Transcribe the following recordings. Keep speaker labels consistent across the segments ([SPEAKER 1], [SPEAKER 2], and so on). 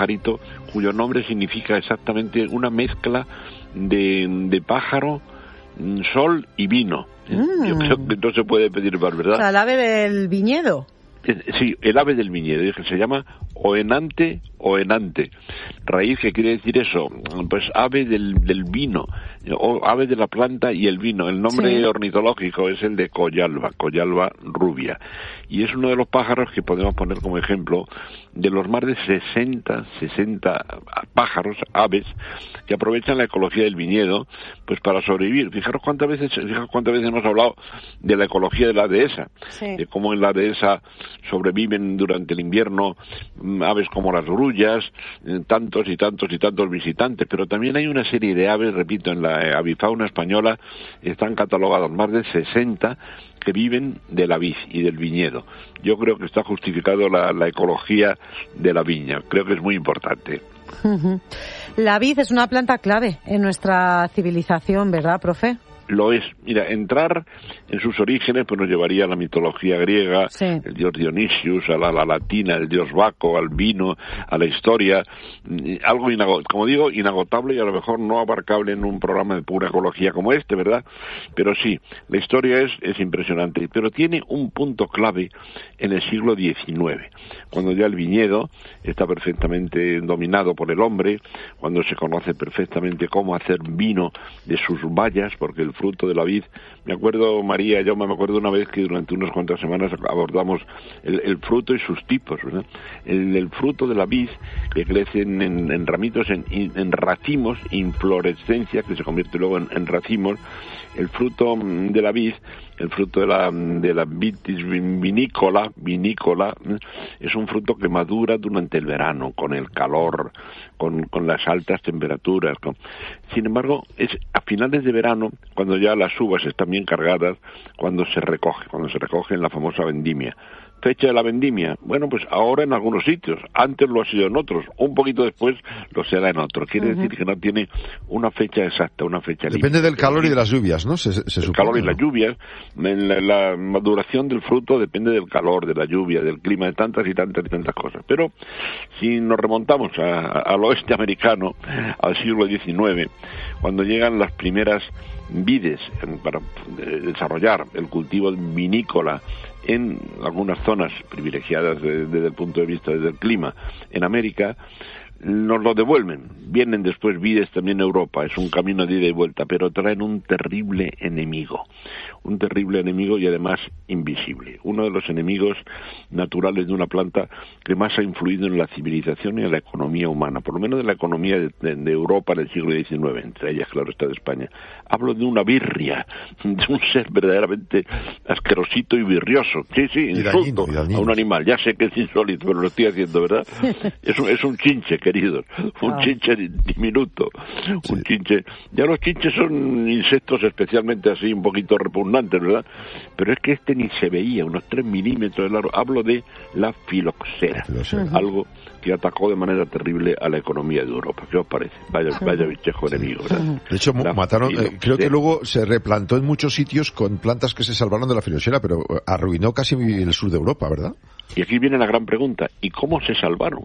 [SPEAKER 1] pajarito cuyo nombre significa exactamente una mezcla de pájaro, sol y vino. Yo creo que no se puede pedir más, ¿verdad?
[SPEAKER 2] O sea, el ave del viñedo.
[SPEAKER 1] Sí, el ave del viñedo, que se llama oenante, raíz que quiere decir eso, pues ave del vino, o ave de la planta y el vino. El nombre ornitológico es el de Collalba rubia, y es uno de los pájaros que podemos poner como ejemplo de los más de 60 pájaros, aves, que aprovechan la ecología del viñedo pues para sobrevivir. Fijaros cuántas veces hemos hablado de la ecología de la dehesa, de cómo en la dehesa sobreviven durante el invierno aves como las grullas, tantos y tantos visitantes, pero también hay una serie de aves, repito, en la avifauna española están catalogados más de 60 que viven de la vid y del viñedo. Yo creo que está justificado la ecología de la viña, creo que es muy importante.
[SPEAKER 2] La vid es una planta clave en nuestra civilización, ¿verdad, profe?
[SPEAKER 1] Lo es. Mira, entrar en sus orígenes pues nos llevaría a la mitología griega, el dios Dionisius, a la latina, el dios Baco, al vino, a la historia, algo como digo, inagotable y a lo mejor no abarcable en un programa de pura ecología como este, ¿verdad? Pero sí, la historia es impresionante, pero tiene un punto clave en el siglo XIX, cuando ya el viñedo está perfectamente dominado por el hombre, cuando se conoce perfectamente cómo hacer vino de sus bayas, porque el fruto de la vid, me acuerdo, María, yo me acuerdo una vez que durante unas cuantas semanas abordamos el fruto y sus tipos, ¿verdad? El fruto de la vid, que crece en ramitos, en racimos, inflorescencia, que se convierte luego en racimos. El fruto de la vid, el fruto de la vitis vinícola, es un fruto que madura durante el verano, con el calor, con las altas temperaturas. Sin embargo, es a finales de verano, cuando ya las uvas están bien cargadas, cuando se recoge en la famosa vendimia. Fecha de la vendimia, bueno, pues ahora en algunos sitios, antes lo ha sido en otros, un poquito después lo será en otros. Quiere decir que no tiene una fecha exacta, una fecha límite.
[SPEAKER 3] Depende del calor y de las lluvias, ¿no? Se supone,
[SPEAKER 1] el calor y las lluvias, la maduración del fruto depende del calor, de la lluvia, del clima, de tantas cosas. Pero si nos remontamos al oeste americano, al siglo XIX, cuando llegan las primeras vides para desarrollar el cultivo vinícola en algunas zonas privilegiadas desde el punto de vista del clima en América, nos lo devuelven. Vienen después vides también en Europa, es un camino de ida y vuelta, pero traen un terrible enemigo y además invisible. Uno de los enemigos naturales de una planta que más ha influido en la civilización y en la economía humana, por lo menos en la economía de Europa del siglo XIX, entre ellas, claro, está de España. Hablo de una birria, de un ser verdaderamente asquerosito y birrioso. Sí, insulto a un animal. Ya sé que es insólito, pero lo estoy haciendo, ¿verdad? Es un chinche, queridos, un chinche diminuto, un chinche. Ya los chinches son insectos especialmente así un poquito repugnantes, ¿verdad? Pero es que este ni se veía, unos 3 milímetros de largo. Hablo de la filoxera, algo que atacó de manera terrible a la economía de Europa. ¿Qué os parece? Vaya bichejo enemigo, ¿verdad?
[SPEAKER 3] De hecho, mataron, creo que luego se replantó en muchos sitios con plantas que se salvaron de la filoxera, pero arruinó casi el sur de Europa, ¿verdad?
[SPEAKER 1] Y aquí viene la gran pregunta, ¿y cómo se salvaron?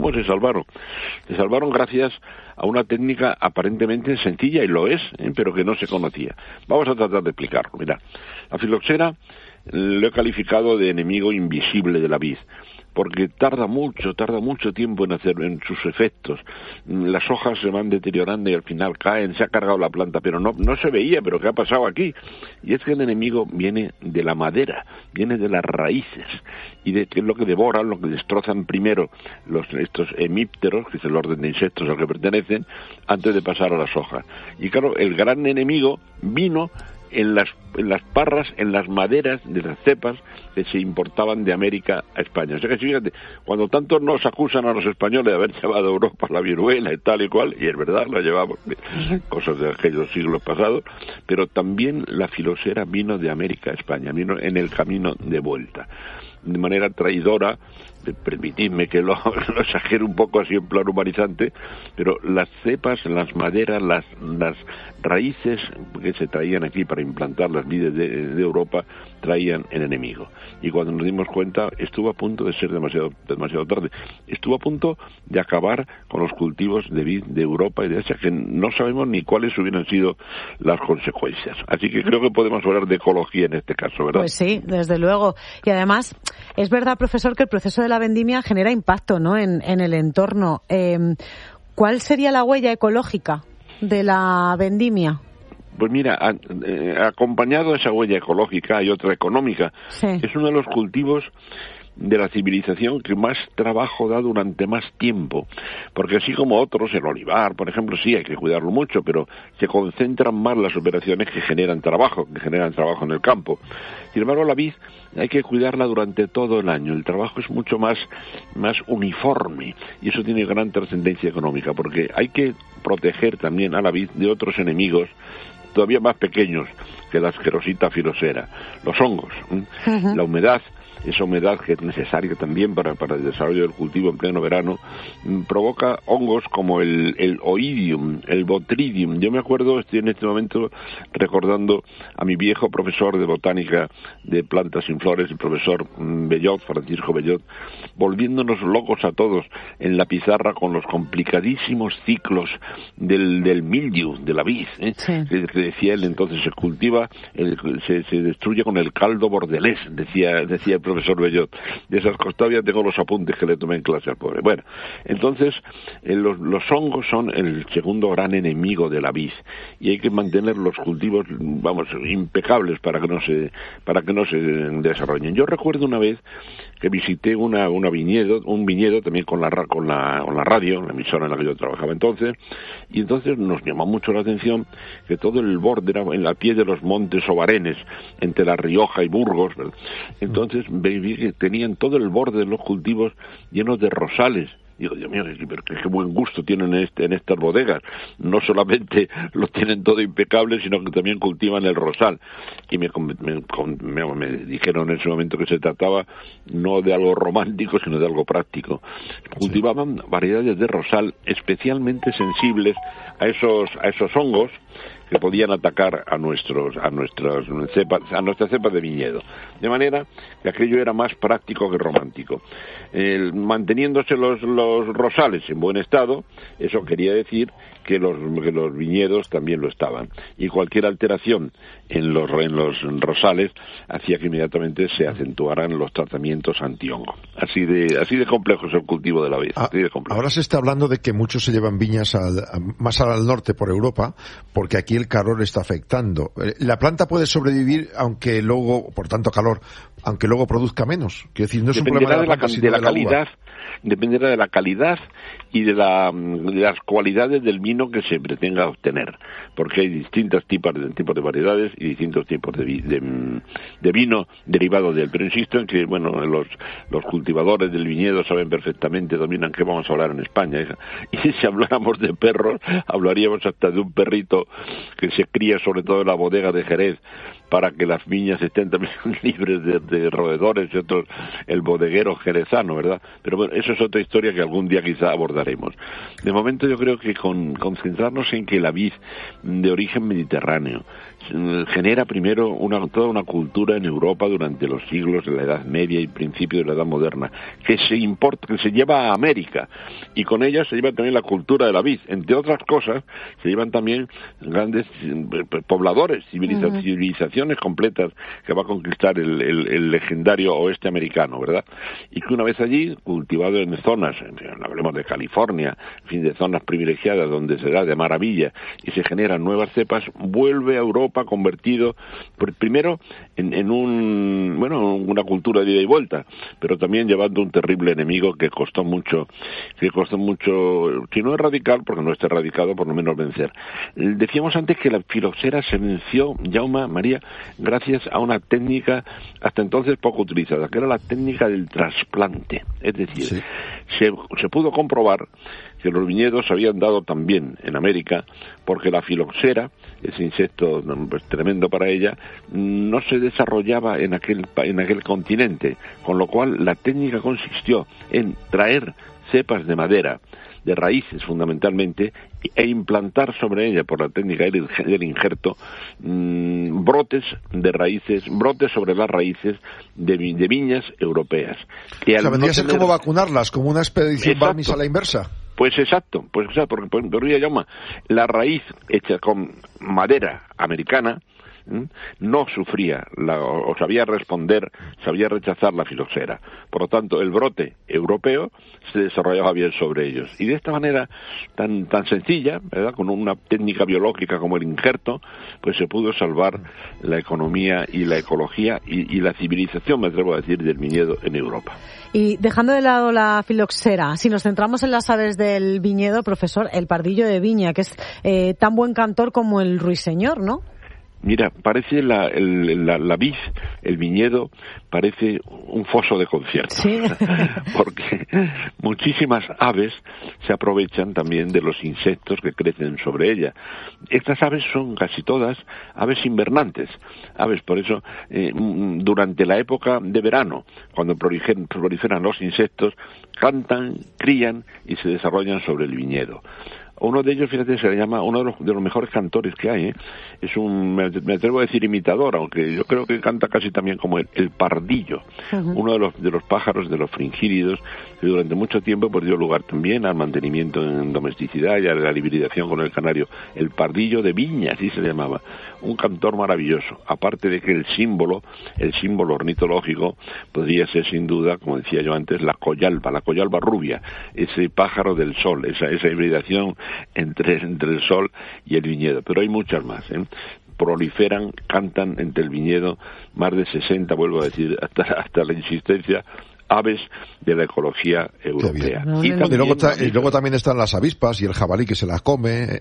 [SPEAKER 1] Se salvaron gracias a una técnica aparentemente sencilla, y lo es, pero que no se conocía. Vamos a tratar de explicarlo. Mira, la filoxera lo he calificado de enemigo invisible de la vid, porque tarda mucho tiempo en sus efectos. Las hojas se van deteriorando y al final caen, se ha cargado la planta, pero no se veía, pero ¿qué ha pasado aquí? Y es que el enemigo viene de la madera, viene de las raíces, y que es lo que devoran, lo que destrozan primero estos hemípteros, que es el orden de insectos al que pertenecen, antes de pasar a las hojas. Y claro, el gran enemigo vino en las parras, en las maderas de las cepas que se importaban de América a España. O sea que fíjate, cuando tantos nos acusan a los españoles de haber llevado a Europa la viruela y tal y cual, y es verdad, la llevamos, cosas de aquellos siglos pasados, pero también la filoxera vino de América a España, vino en el camino de vuelta. De manera traidora, permitidme que lo exagere un poco así en plan humanizante, pero las cepas, las maderas, las raíces que se traían aquí para implantarlas las vides de Europa traían el enemigo. Y cuando nos dimos cuenta, estuvo a punto de ser demasiado tarde. Estuvo a punto de acabar con los cultivos de vid de Europa y de Asia, que no sabemos ni cuáles hubieran sido las consecuencias. Así que creo que podemos hablar de ecología en este caso, ¿verdad?
[SPEAKER 2] Pues sí, desde luego. Y además, es verdad, profesor, que el proceso de la vendimia genera impacto, ¿no?, en el entorno. ¿Cuál sería la huella ecológica de la vendimia?
[SPEAKER 1] Pues mira, acompañado de esa huella ecológica hay otra económica.
[SPEAKER 2] Sí.
[SPEAKER 1] Es uno de los cultivos de la civilización que más trabajo da durante más tiempo, porque así como otros, el olivar, por ejemplo, sí hay que cuidarlo mucho, pero se concentran más las operaciones que generan trabajo en el campo. Sin embargo, la vid hay que cuidarla durante todo el año. El trabajo es mucho más uniforme y eso tiene gran trascendencia económica, porque hay que proteger también a la vid de otros enemigos todavía más pequeños que la Asquerosita filosera, los hongos, la humedad. Esa humedad que es necesaria también para el desarrollo del cultivo en pleno verano, provoca hongos como el oidium, el botridium. Yo me acuerdo, estoy en este momento recordando a mi viejo profesor de botánica de plantas sin flores, el profesor Bellot, Francisco Bellot, volviéndonos locos a todos en la pizarra con los complicadísimos ciclos del mildiu, de la vid,
[SPEAKER 2] Sí.
[SPEAKER 1] que decía él. Entonces se cultiva, se destruye con el caldo bordelés, decía el profesor Bellot. De esas cosas todavía tengo los apuntes que le tomé en clase al pobre. Bueno, entonces los hongos son el segundo gran enemigo de la vid y hay que mantener los cultivos, impecables para que no se desarrollen. Yo recuerdo una vez que visité un viñedo también con la radio, la emisora en la que yo trabajaba entonces, y entonces nos llamó mucho la atención que todo el borde era en la pie de los montes Obarenes, entre La Rioja y Burgos, ¿verdad? Entonces vi que tenían todo el borde de los cultivos llenos de rosales. Digo, Dios mío, pero qué buen gusto tienen en estas bodegas. No solamente lo tienen todo impecable, sino que también cultivan el rosal. Y me dijeron en ese momento que se trataba no de algo romántico, sino de algo práctico. Cultivaban variedades de rosal especialmente sensibles a esos hongos que podían atacar a nuestras cepas de viñedo. De manera que aquello era más práctico que romántico. Manteniéndose los rosales en buen estado, eso quería decir que los viñedos también lo estaban. Y cualquier alteración en los rosales hacía que inmediatamente se acentuaran los tratamientos antihongo. Así de complejo es el cultivo de la vid.
[SPEAKER 3] Ahora se está hablando de que muchos se llevan viñas más al norte por Europa, porque aquí el calor está afectando. La planta puede sobrevivir aunque luego, por tanto calor, aunque luego produzca menos. Quiero decir, no es un problema de la planta, sino de la calidad.
[SPEAKER 1] Dependerá de la calidad y de las cualidades del vino que se pretenda obtener, porque hay distintos tipos de variedades y distintos tipos de vino derivado de él. Pero insisto en que los cultivadores del viñedo saben perfectamente, dominan qué vamos a hablar en España. Y si habláramos de perros, hablaríamos hasta de un perrito que se cría sobre todo en la bodega de Jerez, para que las viñas estén también libres de roedores y otros, el bodeguero jerezano, ¿verdad? Pero bueno, eso es otra historia que algún día quizá abordaremos. De momento yo creo que concentrarnos en que la vid de origen mediterráneo genera primero toda una cultura en Europa durante los siglos de la Edad Media y principios de la Edad Moderna, que se lleva a América, y con ella se lleva también la cultura de la vid. Entre otras cosas, se llevan también grandes pobladores, civilizaciones completas que va a conquistar el legendario oeste americano, ¿verdad? Y que una vez allí, cultivado en zonas, hablemos de California, en fin, de zonas privilegiadas donde se da de maravilla y se generan nuevas cepas, vuelve a Europa convertido primero en una cultura de ida y vuelta, pero también llevando un terrible enemigo que costó mucho, si no erradicar, porque no está erradicado, por lo menos vencer. Decíamos antes que la filoxera se venció, Jaume, María, gracias a una técnica hasta entonces poco utilizada, que era la técnica del trasplante. Es decir, sí, se pudo comprobar que los viñedos habían dado también en América, porque la filoxera, ese insecto pues, tremendo para ella, no se desarrollaba en aquel continente, con lo cual la técnica consistió en traer cepas de madera de raíces fundamentalmente, e implantar sobre ella, por la técnica del injerto, brotes de raíces, brotes sobre las raíces de viñas europeas. Que
[SPEAKER 3] o sea, vendría a ser como vacunarlas, como una expedición Balmis a la inversa.
[SPEAKER 1] Pues exacto, porque por Jaume, la raíz hecha con madera americana no sufría o sabía responder, sabía rechazar la filoxera. Por lo tanto, el brote europeo se desarrollaba bien sobre ellos. Y de esta manera tan sencilla, ¿verdad?, con una técnica biológica como el injerto, pues se pudo salvar la economía y la ecología y la civilización, me atrevo a decir, del viñedo en Europa.
[SPEAKER 2] Y dejando de lado la filoxera, si nos centramos en las aves del viñedo, profesor, el pardillo de viña, que es tan buen cantor como el ruiseñor, ¿no?
[SPEAKER 1] Mira, parece la vid, el viñedo, parece un foso de conciertos. ¿Sí? Porque muchísimas aves se aprovechan también de los insectos que crecen sobre ella. Estas aves son casi todas aves invernantes. Aves, por eso, durante la época de verano, cuando proliferan los insectos, cantan, crían y se desarrollan sobre el viñedo. Uno de ellos, fíjate, se le llama uno de los mejores cantores que hay, ¿eh? Es me atrevo a decir imitador, aunque yo creo que canta casi también como el pardillo, uno de los pájaros, de los fringílidos, que durante mucho tiempo pues dio lugar también al mantenimiento en domesticidad y a la hibridación con el canario. El pardillo de viña, así se llamaba. Un cantor maravilloso, aparte de que el símbolo ornitológico podría ser sin duda, como decía yo antes, la coyalba rubia, ese pájaro del sol, esa hibridación entre el sol y el viñedo. Pero hay muchas más, ¿eh? Proliferan, cantan entre el viñedo más de 60, vuelvo a decir, hasta la insistencia, aves de la ecología europea.
[SPEAKER 3] Y luego también están las avispas y el jabalí que se las come.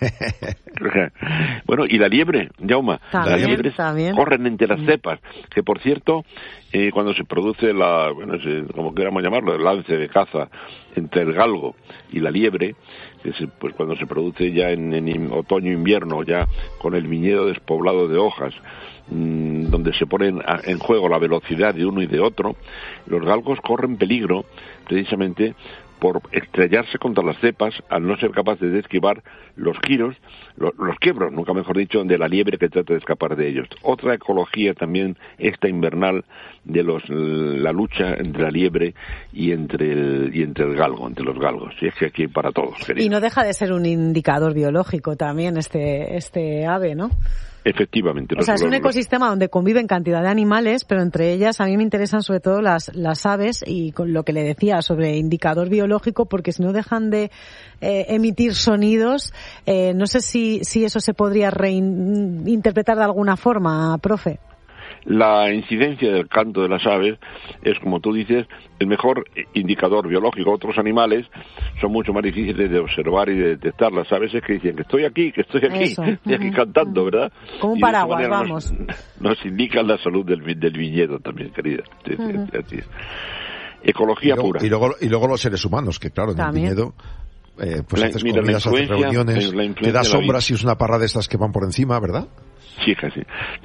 [SPEAKER 1] Bueno, y la liebre, Jaume. Las liebres corren entre las cepas, que por cierto, cuando se produce como queramos llamarlo, el lance de caza entre el galgo y la liebre, pues cuando se produce ya en otoño-invierno, ya con el viñedo despoblado de hojas, donde se ponen en juego la velocidad de uno y de otro, los galgos corren peligro precisamente por estrellarse contra las cepas al no ser capaces de esquivar los giros, los quiebros, nunca mejor dicho, de la liebre que trata de escapar de ellos. Otra ecología también, esta invernal, de la lucha entre la liebre y entre el galgo, entre los galgos. Y es que aquí hay para todos, querido.
[SPEAKER 2] Y no deja de ser un indicador biológico también este ave, ¿no?
[SPEAKER 1] Efectivamente.
[SPEAKER 2] O sea, es un ecosistema donde conviven cantidad de animales, pero entre ellas a mí me interesan sobre todo las aves, y con lo que le decía sobre indicador biológico, porque si no dejan de emitir sonidos, no sé si eso se podría reinterpretar de alguna forma, profe.
[SPEAKER 1] La incidencia del canto de las aves es, como tú dices, el mejor indicador biológico. Otros animales son mucho más difíciles de observar y de detectar. Las aves es que dicen que estoy aquí, estoy aquí cantando, ¿verdad?
[SPEAKER 2] Como un paraguas, vamos.
[SPEAKER 1] Nos indican la salud del viñedo también, querida. Así es. Ecología pura.
[SPEAKER 3] Y luego los seres humanos, que claro, en el viñedo... pues haces comidas, haces reuniones, te da sombras si es una parra de estas que van por encima, ¿verdad?
[SPEAKER 1] Sí, casi.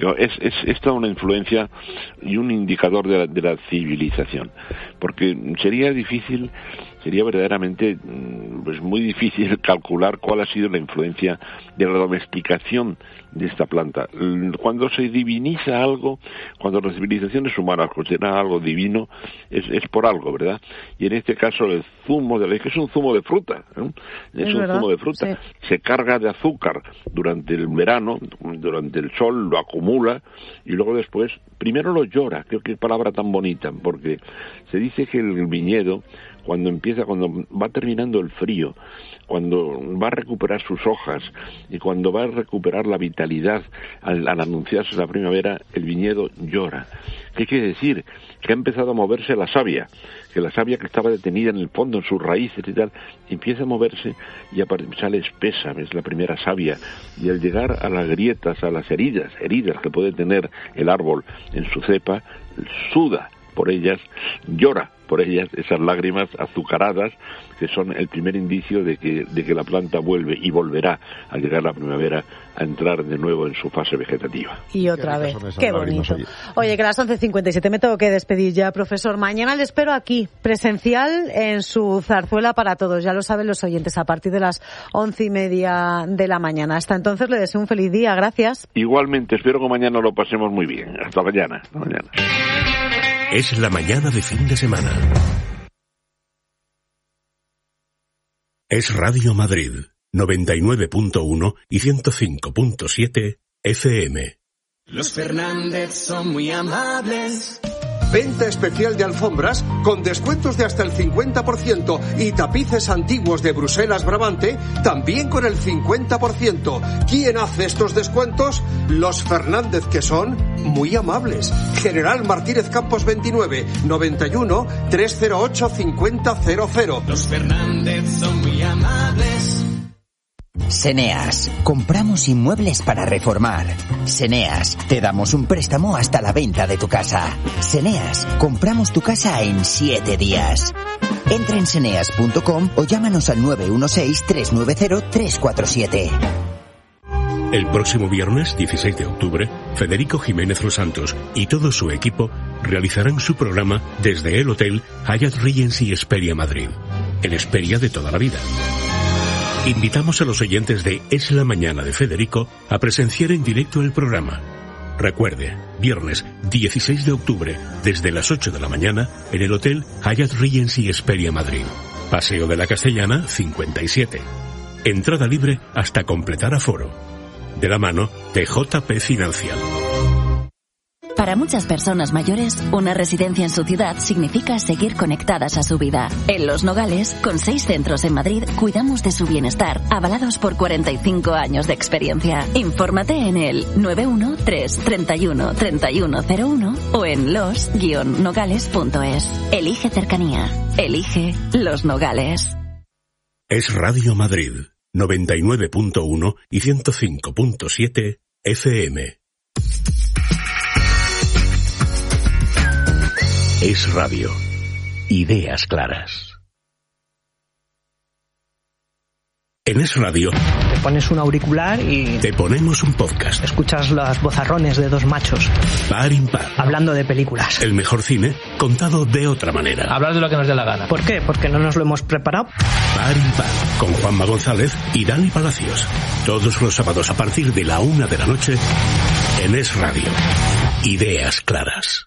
[SPEAKER 1] Es toda una influencia y un indicador de la civilización, porque sería verdaderamente pues muy difícil calcular cuál ha sido la influencia de la domesticación de esta planta. Cuando se diviniza algo, cuando las civilizaciones humanas consideran algo divino, es por algo, ¿verdad? Y en este caso el zumo que es un zumo de fruta, zumo de fruta, sí. Se carga de azúcar durante el verano, durante el sol, lo acumula y luego después, primero lo llora, creo que palabra tan bonita, porque se dice que el viñedo, cuando va terminando el frío, cuando va a recuperar sus hojas y cuando va a recuperar la vitalidad al anunciarse la primavera, el viñedo llora. ¿Qué quiere decir? Que ha empezado a moverse la savia, que la savia que estaba detenida en el fondo, en sus raíces y tal, empieza a moverse y sale espesa, es la primera savia, y al llegar a las grietas, a las heridas que puede tener el árbol en su cepa, suda por ellas, llora por ellas, esas lágrimas azucaradas, que son el primer indicio de que la planta vuelve y volverá al llegar la primavera a entrar de nuevo en su fase vegetativa.
[SPEAKER 2] Y otra vez, qué bonito. Oye, que a las 11:57 me tengo que despedir ya, profesor. Mañana le espero aquí, presencial, en su zarzuela para todos. Ya lo saben los oyentes, a partir de las 11:30 de la mañana. Hasta entonces le deseo un feliz día. Gracias.
[SPEAKER 1] Igualmente, espero que mañana lo pasemos muy bien. Hasta mañana. Hasta mañana.
[SPEAKER 4] Es la mañana de fin de semana. Es Radio Madrid, 99.1 y 105.7 FM.
[SPEAKER 5] Los Fernández son muy amables.
[SPEAKER 6] Venta especial de alfombras con descuentos de hasta el 50% y tapices antiguos de Bruselas Brabante también con el 50%. ¿Quién hace estos descuentos? Los Fernández, que son muy amables. General Martínez Campos 29, 91 308 5000.
[SPEAKER 5] Los Fernández son muy amables.
[SPEAKER 7] Seneas, compramos inmuebles para reformar. Seneas, te damos un préstamo hasta la venta de tu casa. Seneas, compramos tu casa en 7 días. Entra en seneas.com o llámanos al 916-390-347.
[SPEAKER 4] El próximo viernes 16 de octubre, Federico Jiménez Los Santos y todo su equipo realizarán su programa desde el Hotel Hyatt Regency Hesperia Madrid, el Hesperia de toda la vida. Invitamos a los oyentes de Es la Mañana de Federico a presenciar en directo el programa. Recuerde, viernes 16 de octubre, desde las 8 de la mañana, en el Hotel Hyatt Regency Hesperia Madrid. Paseo de la Castellana, 57. Entrada libre hasta completar aforo. De la mano de JP Financial.
[SPEAKER 8] Para muchas personas mayores, una residencia en su ciudad significa seguir conectadas a su vida. En Los Nogales, con 6 centros en Madrid, cuidamos de su bienestar, avalados por 45 años de experiencia. Infórmate en el 913-31-3101 o en los-nogales.es. Elige cercanía. Elige Los Nogales.
[SPEAKER 4] Es Radio Madrid, 99.1 y 105.7 FM. Es Radio. Ideas claras. En Es Radio
[SPEAKER 9] te pones un auricular y
[SPEAKER 4] te ponemos un podcast.
[SPEAKER 9] Escuchas los vozarrones de dos machos
[SPEAKER 4] par impar,
[SPEAKER 9] hablando de películas.
[SPEAKER 4] El mejor cine contado de otra manera.
[SPEAKER 9] Hablar de lo que nos dé la gana. ¿Por qué? Porque no nos lo hemos preparado.
[SPEAKER 4] Par impar, con Juanma González y Dani Palacios. Todos los sábados a partir de la 1 de la noche en Es Radio. Ideas claras.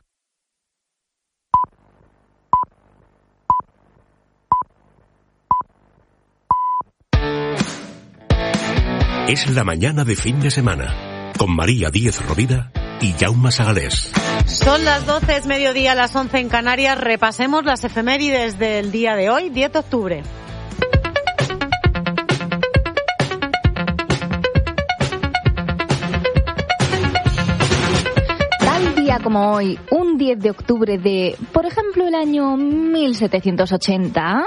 [SPEAKER 4] Es la mañana de fin de semana, con María Díez Rovira y Jaume Sagalés.
[SPEAKER 2] Son las 12, es mediodía, las 11 en Canarias. Repasemos las efemérides del día de hoy, 10 de octubre.
[SPEAKER 10] Tal día como hoy, un 10 de octubre de, por ejemplo, el año 1780...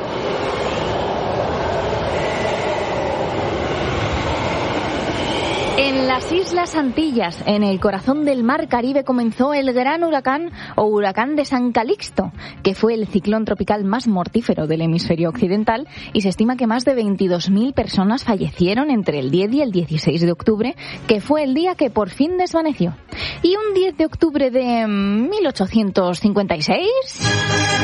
[SPEAKER 10] En las Islas Antillas, en el corazón del mar Caribe, comenzó el gran huracán o huracán de San Calixto, que fue el ciclón tropical más mortífero del hemisferio occidental, y se estima que más de 22.000 personas fallecieron entre el 10 y el 16 de octubre, que fue el día que por fin desvaneció. Y un 10 de octubre de 1856...